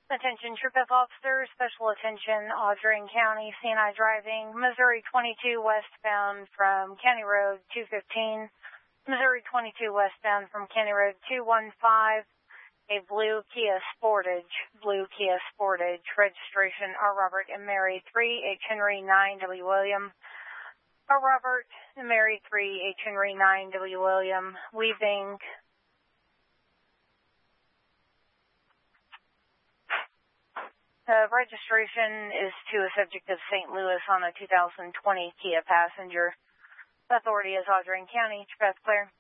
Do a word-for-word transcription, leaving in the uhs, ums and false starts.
Attention TripF officers, special attention, Audrain County, C N I driving, Missouri twenty-two westbound from County Road two fifteen, Missouri twenty-two westbound from County Road two fifteen, a blue Kia Sportage, blue Kia Sportage, registration R. Robert and Mary three H. Henry nine W. William, R. Robert and Mary three H. Henry nine W. William, weaving The registration is to a subject of Saint Louis on a two thousand twenty Kia Passenger. Authority is Audrain County. TripF clear.